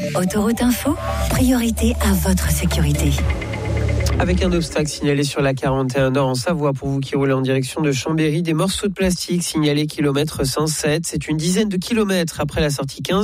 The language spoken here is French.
Autoroute Info, priorité à votre sécurité. Avec un obstacle signalé sur la 41 Nord en Savoie pour vous qui roulez en direction de Chambéry, des morceaux de plastique signalés kilomètre 107. C'est une dizaine de kilomètres après la sortie 15.